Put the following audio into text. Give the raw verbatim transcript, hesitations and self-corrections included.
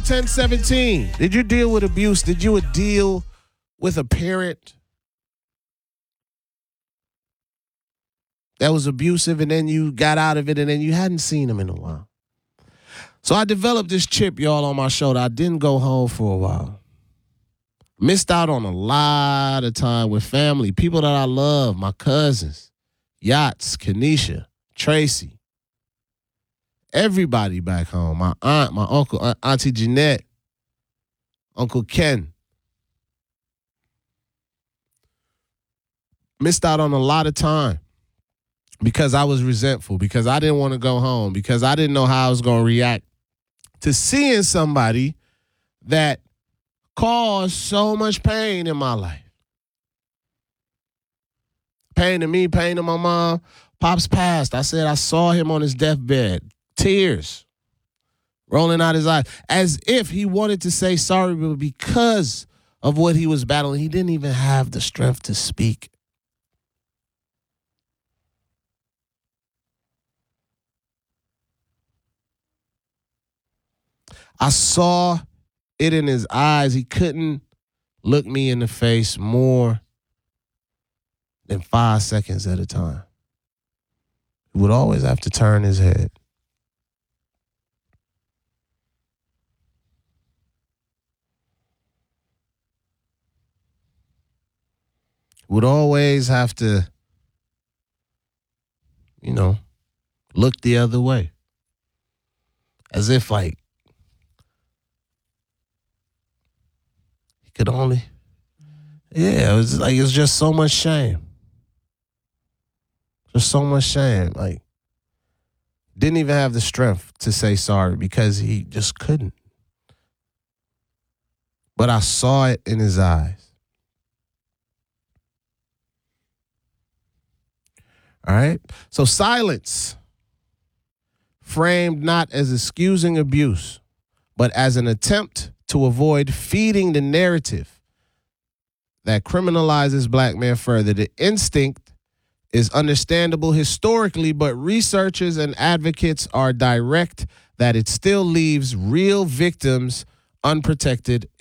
ten seventeen. Did you deal with abuse? Did you deal with a parent that was abusive and then you got out of it and then you hadn't seen him in a while? So I developed this chip, y'all, on my shoulder. I didn't go home for a while. Missed out on a lot of time with family, people that I love, my cousins, Yachts, Kenesha, Tracy. Everybody back home. My aunt, my uncle, Aunt, Auntie Jeanette, Uncle Ken. Missed out on a lot of time because I was resentful, because I didn't want to go home, because I didn't know how I was going to react to seeing somebody that caused so much pain in my life. Pain to me, pain to my mom. Pops passed. I said I saw him on his deathbed. Tears rolling out his eyes, as if he wanted to say sorry, but because of what he was battling, he didn't even have the strength to speak. I saw it in his eyes. He couldn't look me in the face more than five seconds at a time. He would always have to turn his head. Would always have to, you know, look the other way. As if, like, he could only, yeah, it was like, it was just so much shame. Just so much shame. Like, didn't even have the strength to say sorry because he just couldn't. But I saw it in his eyes. All right. So silence, framed not as excusing abuse, but as an attempt to avoid feeding the narrative that criminalizes black men further. The instinct is understandable historically, but researchers and advocates are direct that it still leaves real victims unprotected